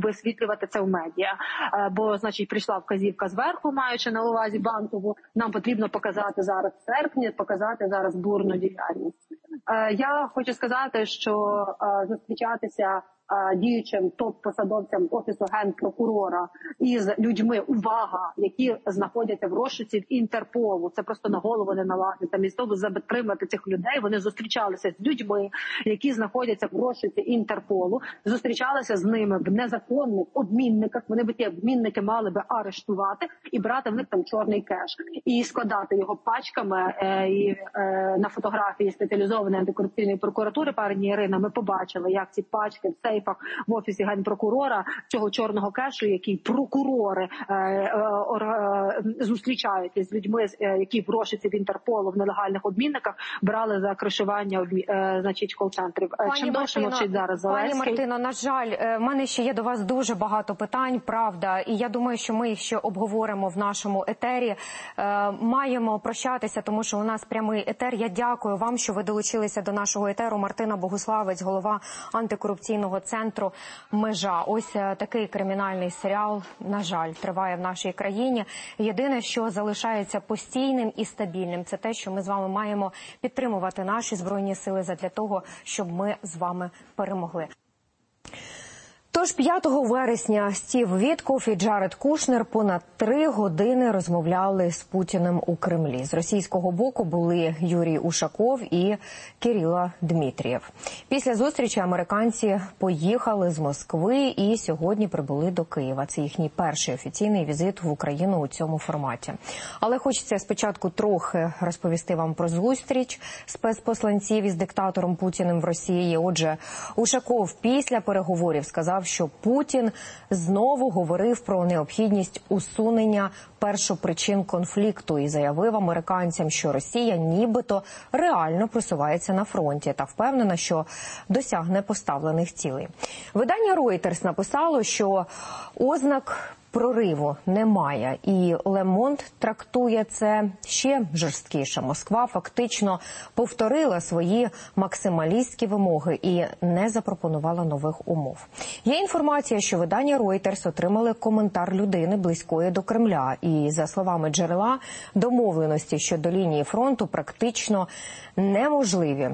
висвітлювати це в медіа. Бо, значить, прийшла вказівка зверху, маючи на увазі Банкову, нам потрібно показати зараз в серпні, показати зараз бурну діяльність. Я хочу сказати, що зустрічатися діючим топ-посадовцям Офісу Генпрокурора із людьми, увага, які знаходяться в розшуці в Інтерполу. Це просто на голову не налазить. Замість того, затримати цих людей, вони зустрічалися з людьми, які знаходяться в розшуці Інтерполу, зустрічалися з ними в незаконних обмінниках. Вони би ті обмінники мали би арештувати і брати в них там чорний кеш. І складати його пачками. І на фотографії спеціалізованої антикорупційної прокуратури пані Ірина ми побачили, як ці пачки в сейфах в Офісі Генпрокурора цього чорного кешу, який прокурори зустрічають із людьми, які в розшуці в Інтерполу в нелегальних обмінниках, брали за кришування значить кол-центрів. Чим довше мовчить зараз Зеленський? Пані Мартино, на жаль, в мене ще є до вас дуже багато питань, правда, і я думаю, що ми їх ще обговоримо в нашому етері. Маємо прощатися, тому що у нас прямий етер. Я дякую вам, що ви долучилися до нашого етеру. Мартина Богуславець, голова антикорупційного центру «Межа». Ось такий кримінальний серіал, на жаль, триває в нашій країні. Єдине, що залишається постійним і стабільним, це те, що ми з вами маємо підтримувати наші Збройні сили задля того, щоб ми з вами перемогли. Тож 5 вересня Стів Віткоф і Джаред Кушнер понад 3 години розмовляли з Путіним у Кремлі. З російського боку були Юрій Ушаков і Кирило Дмитрієв. Після зустрічі американці поїхали з Москви і сьогодні прибули до Києва. Це їхній перший офіційний візит в Україну у цьому форматі. Але хочеться спочатку трохи розповісти вам про зустріч спецпосланців із диктатором Путіним в Росії. Отже, Ушаков після переговорів сказав, що Путін знову говорив про необхідність усунення першопричин конфлікту і заявив американцям, що Росія нібито реально просувається на фронті та впевнена, що досягне поставлених цілей. Видання Reuters написало, що ознак прориву немає, і Le Monde трактує це ще жорсткіше. Москва фактично повторила свої максималістські вимоги і не запропонувала нових умов. Є інформація, що видання Reuters отримали коментар людини близької до Кремля, і, за словами джерела, домовленості щодо лінії фронту практично неможливі,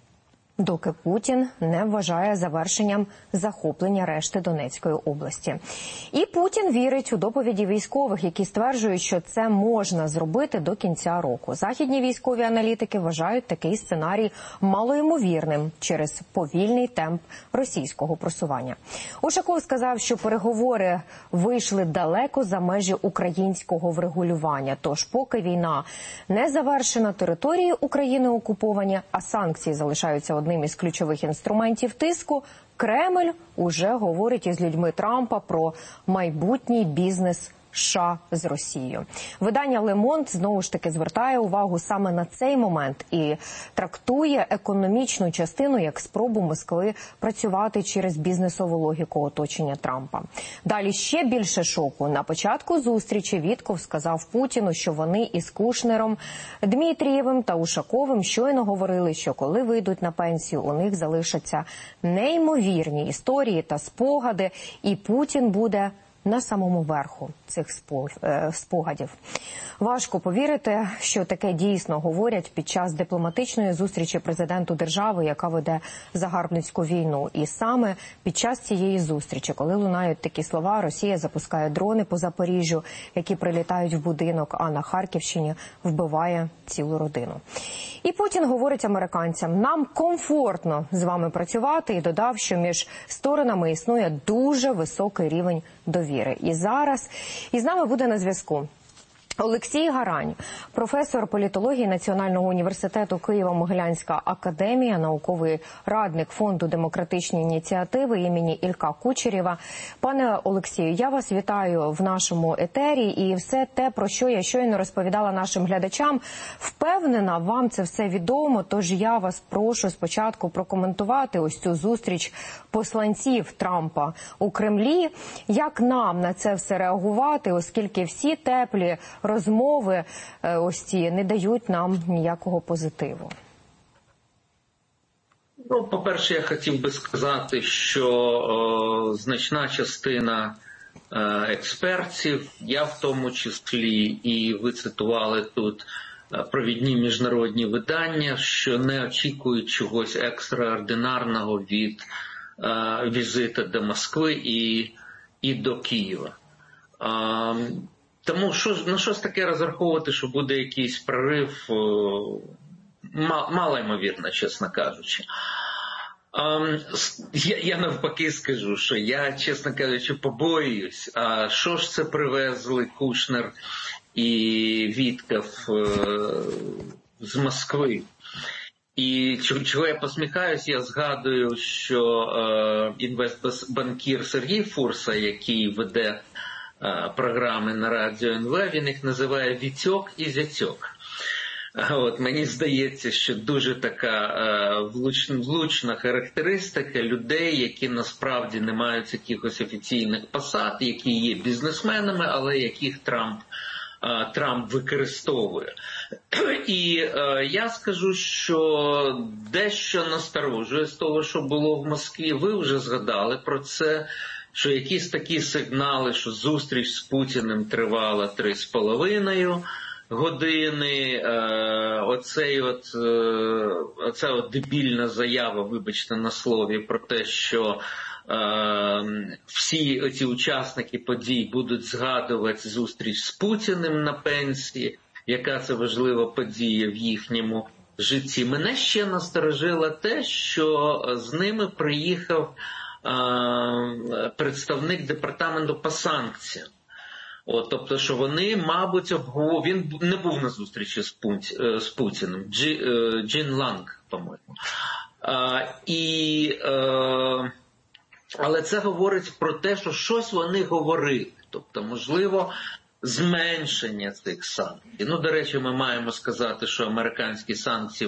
доки Путін не вважає завершенням захоплення решти Донецької області. І Путін вірить у доповіді військових, які стверджують, що це можна зробити до кінця року. Західні військові аналітики вважають такий сценарій малоймовірним через повільний темп російського просування. Ушаков сказав, що переговори вийшли далеко за межі українського врегулювання. Тож поки війна не завершена, території України окуповані, а санкції залишаються одним із ключових інструментів тиску, Кремль уже говорить із людьми Трампа про майбутній бізнес США з Росією. Видання Le Monde знову ж таки звертає увагу саме на цей момент і трактує економічну частину як спробу Москви працювати через бізнесову логіку оточення Трампа. Далі ще більше шоку. На початку зустрічі Вітков сказав Путіну, що вони із Кушнером, Дмитрієвим та Ушаковим щойно говорили, що коли вийдуть на пенсію, у них залишаться неймовірні історії та спогади, і Путін буде на самому верху цих спогадів. Важко повірити, що таке дійсно говорять під час дипломатичної зустрічі президенту держави, яка веде загарбницьку війну. І саме під час цієї зустрічі, коли лунають такі слова, Росія запускає дрони по Запоріжжю, які прилітають в будинок, а на Харківщині вбиває цілу родину. І Путін говорить американцям: нам комфортно з вами працювати, і додав, що між сторонами існує дуже високий рівень довіри. І зараз із нами буде на зв'язку Олексій Гарань, професор політології Національного університету Києво-Могилянська академія, науковий радник Фонду демократичні ініціативи імені Ілька Кучерєва. Пане Олексію, я вас вітаю в нашому етері, і все те, про що я щойно розповідала нашим глядачам, впевнена, вам це все відомо, тож я вас прошу спочатку прокоментувати ось цю зустріч посланців Трампа у Кремлі. Як нам на це все реагувати, оскільки всі теплі розмови ось ці не дають нам ніякого позитиву? Ну, по-перше, я хотів би сказати, що значна частина експертів, я в тому числі, і ви цитували тут провідні міжнародні видання, що не очікують чогось екстраординарного від візиту до Москви і до Києва. Тому на щось таке розраховувати, що буде якийсь прорив, мало ймовірно, чесно кажучи. Я навпаки скажу, що я, чесно кажучи, побоююсь, а що ж це привезли Кушнер і Вітков з Москви. І чого я посміхаюсь, я згадую, що інвестбанкір Сергій Фурса, який веде програми на радіо НВ, він їх називає «Вітьок» і «Зятьок». От, мені здається, що дуже така влучна характеристика людей, які насправді не мають якихось офіційних посад, які є бізнесменами, але яких Трамп використовує. І я скажу, що дещо насторожує з того, що було в Москві. Ви вже згадали про це, що якісь такі сигнали, що зустріч з Путіним тривала 3,5 години, оця дебільна заява, вибачте на слові, про те, що всі ці учасники подій будуть згадувати зустріч з Путіним на пенсії, яка це важлива подія в їхньому житті. Мене ще насторожило те, що з ними приїхав представник департаменту по санкціям. Тобто, що вони, мабуть, він не був на зустрічі з Путіним, Джин Ланг, по-моєму. Але це говорить про те, що щось вони говорили. Тобто, можливо, зменшення цих санкцій. Ну, до речі, ми маємо сказати, що американські санкції,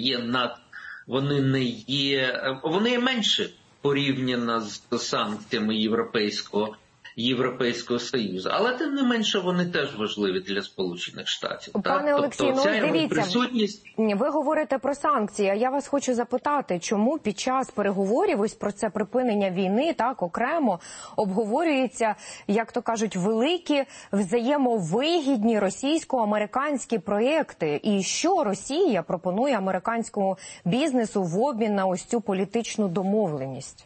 вони є менші порівняно з санкціями Європейського Союзу. Але тим не менше вони теж важливі для Сполучених Штатів. Пане Олексію, тобто, дивіться, присутність... ви говорите про санкції, а я вас хочу запитати, чому під час переговорів ось про це припинення війни, так, окремо, обговорюються, як то кажуть, великі взаємовигідні російсько-американські проєкти, і що Росія пропонує американському бізнесу в обмін на ось цю політичну домовленість?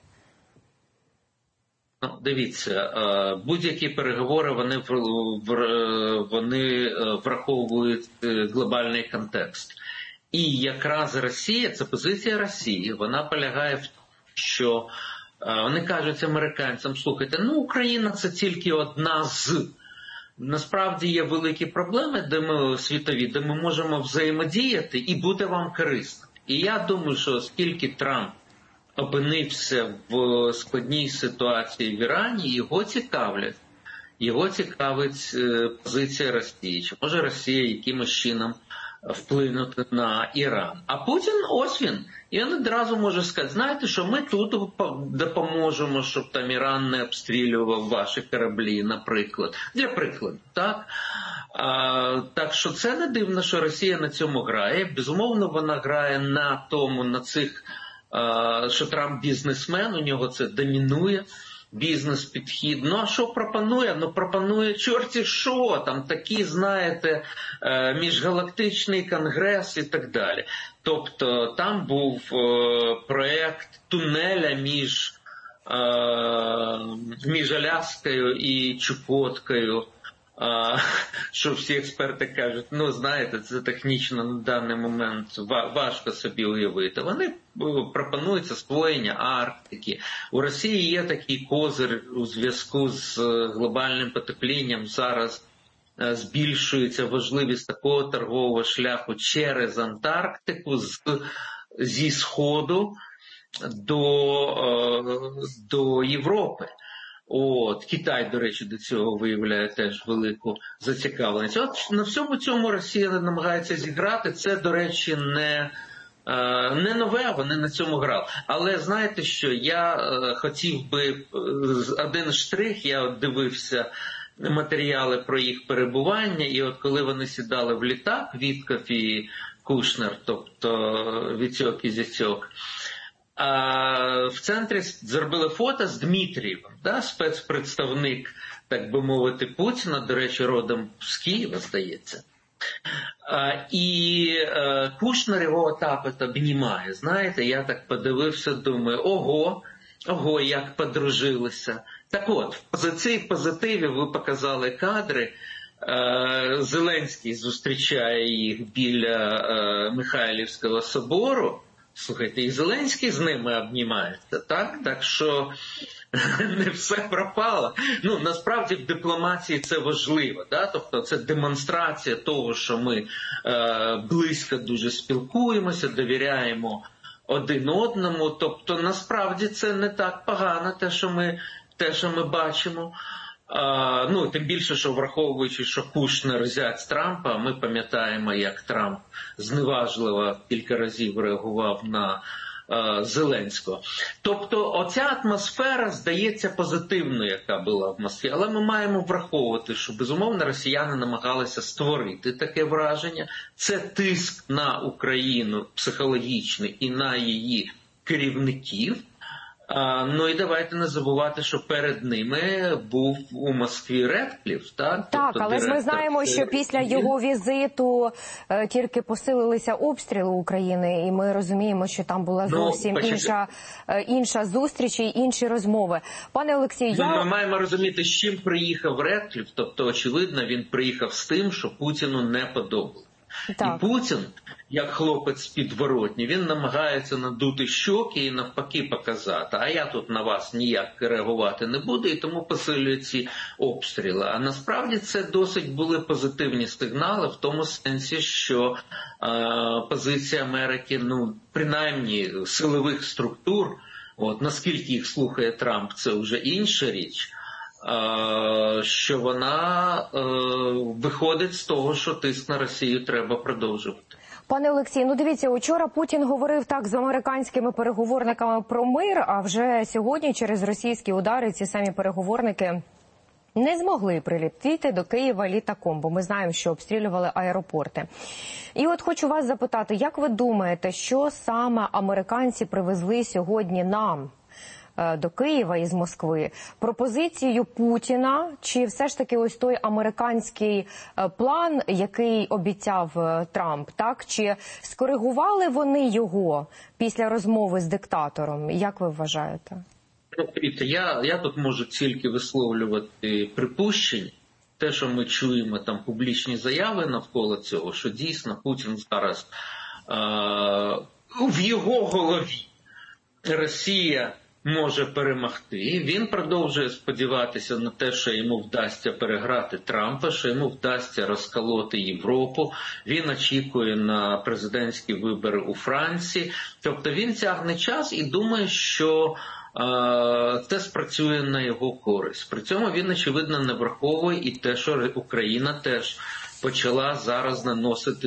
Ну, дивіться, будь-які переговори, вони враховують глобальний контекст. І якраз Росія, це позиція Росії, вона полягає в тому, що вони кажуть американцям, слухайте, Україна це тільки одна з. Насправді є великі проблеми світові, де ми можемо взаємодіяти і бути вам корисним. І я думаю, що оскільки Трамп опинився в складній ситуації в Ірані, його цікавить позиція Росії. Чи може Росія якимось чином вплинути на Іран? А Путін, ось він. І він одразу може сказати, знаєте, що ми тут допоможемо, щоб там Іран не обстрілював ваші кораблі, наприклад. Для прикладу, так? Так що це не дивно, що Росія на цьому грає. Безумовно, вона грає на цих, що Трамп бізнесмен, у нього це домінує, бізнес-підхід. Ну, а що пропонує? Ну, пропонує чорті що, там такі, знаєте, міжгалактичний конгрес і так далі. Тобто, там був проєкт тунеля між Аляскою і Чукоткою, що всі експерти кажуть, ну, знаєте, це технічно на даний момент важко собі уявити. Вони пропонують засвоєння Арктики. У Росії є такий козир у зв'язку з глобальним потеплінням. Зараз збільшується важливість такого торгового шляху через Антарктику зі Сходу до Європи. Китай, до речі, до цього виявляє теж велику зацікавленість. На всьому цьому Росія намагається зіграти. Це, до речі, не нове, вони на цьому грали. Але знаєте що, я хотів би один штрих, я дивився матеріали про їх перебування, і от коли вони сідали в літак, Вітков і Кушнер, тобто Вітьок і Зятьок, в центрі зробили фото з Дмитрієвим, да, спецпредставник, так би мовити, Путіна, до речі, родом з Києва, здається. І Кушнер його отак от обнімає. Знаєте, я так подивився, думаю, ого, як подружилися. Так от, в цій позитиві ви показали кадри. Зеленський зустрічає їх біля Михайлівського собору. Слухайте, і Зеленський з ними обнімається, так? Так що не все пропало. Ну, насправді в дипломатії це важливо, да? Тобто це демонстрація того, що ми близько дуже спілкуємося, довіряємо один одному. Тобто, насправді це не так погано, те, що ми бачимо. Ну, тим більше, що враховуючи, що Кушнер зять Трампа, ми пам'ятаємо, як Трамп зневажливо кілька разів реагував на Зеленського. Тобто оця атмосфера здається позитивною, яка була в Москві, але ми маємо враховувати, що, безумовно, росіяни намагалися створити таке враження. Це тиск на Україну психологічний і на її керівників. Ну і давайте не забувати, що перед ними був у Москві Редкліф, так? Так, тобто але ж ми знаємо, що після його візиту тільки посилилися обстріли України, і ми розуміємо, що там була зовсім інша зустріч і інші розмови. Пане Олексію, ми маємо розуміти, з чим приїхав Редкліф, тобто, очевидно, він приїхав з тим, що Путіну не подобалося. Так. І Путін, як хлопець підворотні, він намагається надути щоки і навпаки показати, а я тут на вас ніяк реагувати не буду, і тому посилює ці обстріли. А насправді це досить були позитивні сигнали в тому сенсі, що позиція Америки, ну, принаймні силових структур, от, наскільки їх слухає Трамп, це вже інша річ, що вона виходить з того, що тиск на Росію треба продовжувати. Пане Олексій, ну дивіться, учора Путін говорив так з американськими переговорниками про мир, а вже сьогодні через російські удари ці самі переговорники не змогли прилетіти до Києва літаком, бо ми знаємо, що обстрілювали аеропорти. І от хочу вас запитати, як ви думаєте, що саме американці привезли сьогодні нам до Києва із Москви? Пропозицію Путіна чи все ж таки ось той американський план, який обіцяв Трамп, так? Чи скоригували вони його після розмови з диктатором? Як ви вважаєте? Я тут можу тільки висловлювати припущення. Те, що ми чуємо там публічні заяви навколо цього, що дійсно Путін зараз в його голові Росія може перемогти. Він продовжує сподіватися на те, що йому вдасться переграти Трампа, що йому вдасться розколоти Європу. Він очікує на президентські вибори у Франції. Тобто він тягне час і думає, що це спрацює на його користь. При цьому він, очевидно, не враховує і те, що Україна теж почала зараз наносити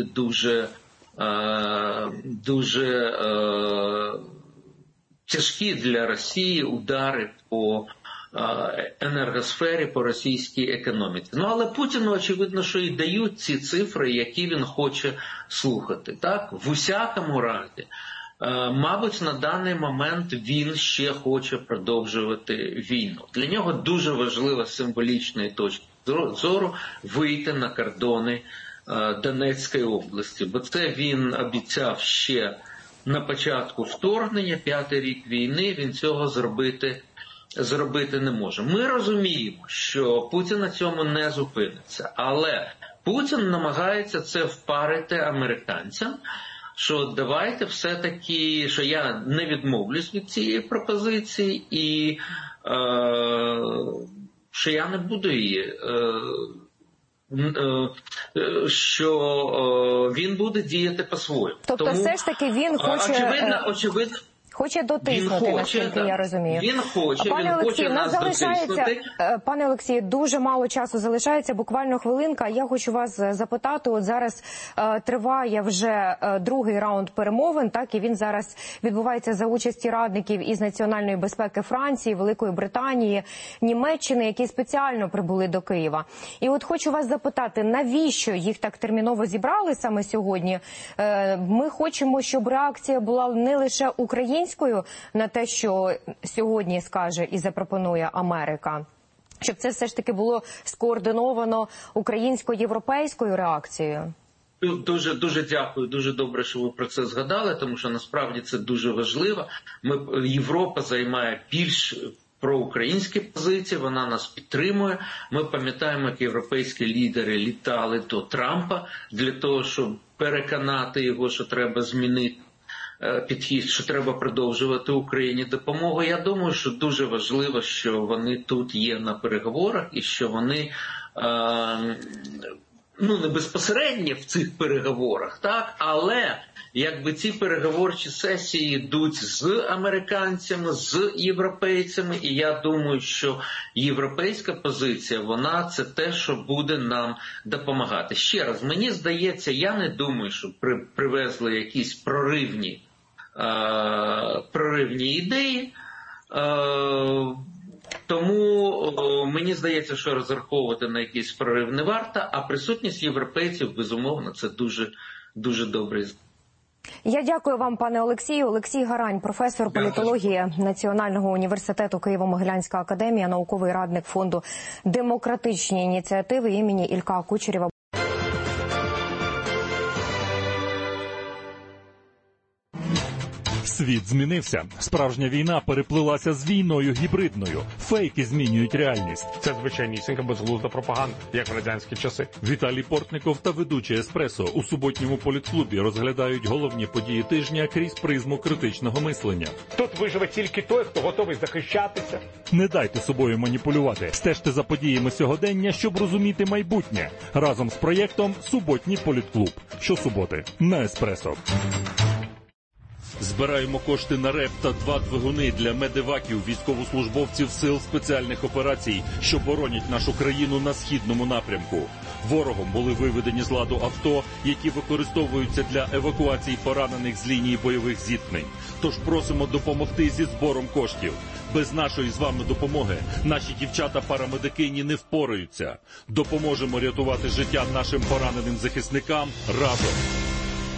дуже тяжкі для Росії удари по енергосфері, по російській економіці. Ну, але Путіну, очевидно, що і дають ці цифри, які він хоче слухати. Так? В усякому разі, мабуть, на даний момент він ще хоче продовжувати війну. Для нього дуже важливо з символічної точки зору вийти на кордони Донецької області, бо це він обіцяв ще на початку вторгнення, 5-й рік війни, він цього зробити не може. Ми розуміємо, що Путін на цьому не зупиниться, але Путін намагається це впарити американцям, що давайте все-таки, що я не відмовлюсь від цієї пропозиції і що я не буду її, що він буде діяти по-своєму. Тобто все ж таки він хоче... Очевидно, Хоче дотиснути, наскільки я розумію. Він хоче, Пане Олексію, нас дотиснути. Пане Олексію, дуже мало часу залишається, буквально хвилинка. Я хочу вас запитати, от зараз триває вже другий раунд перемовин, так, і він зараз відбувається за участі радників із національної безпеки Франції, Великої Британії, Німеччини, які спеціально прибули до Києва. І от хочу вас запитати, навіщо їх так терміново зібрали саме сьогодні? Ми хочемо, щоб реакція була не лише українська, українською на те, що сьогодні скаже і запропонує Америка? Щоб це все ж таки було скоординовано українсько-європейською реакцією? Дуже дякую, дуже добре, що ви про це згадали, тому що насправді це дуже важливо. Європа займає більш проукраїнські позиції, вона нас підтримує. Ми пам'ятаємо, як європейські лідери літали до Трампа для того, щоб переконати його, що треба змінити підхід, що треба продовжувати Україні допомогу. Я думаю, що дуже важливо, що вони тут є на переговорах і що вони не безпосередньо в цих переговорах, так, але якби ці переговорчі сесії йдуть з американцями, з європейцями, і я думаю, що європейська позиція, вона це те, що буде нам допомагати. Ще раз, мені здається, я не думаю, що привезли якісь проривні ідеї, тому мені здається, що розраховувати на якийсь прорив не варто, а присутність європейців, безумовно, це дуже, дуже добре. Я дякую вам, пане Олексію. Олексій Гарань, професор політології Національного університету Києво-Могилянська академія, науковий радник фонду «Демократичні ініціативи» імені Ілька Кучерєва. Світ змінився. Справжня війна переплилася з війною гібридною. Фейки змінюють реальність. Це звичайнісінька безглузда пропаганда, як в радянські часи. Віталій Портников та ведучий «Еспресо» у суботньому політклубі розглядають головні події тижня крізь призму критичного мислення. Тут виживе тільки той, хто готовий захищатися. Не дайте собою маніпулювати. Стежте за подіями сьогодення, щоб розуміти майбутнє. Разом з проєктом «Суботній політклуб». Щосуботи на «Еспресо». Збираємо кошти на РЕП та 2 двигуни для медеваків, військовослужбовців сил спеціальних операцій, що боронять нашу країну на східному напрямку. Ворогом були виведені з ладу авто, які використовуються для евакуації поранених з лінії бойових зіткнень. Тож просимо допомогти зі збором коштів. Без нашої з вами допомоги наші дівчата-парамедикині не впораються. Допоможемо рятувати життя нашим пораненим захисникам разом.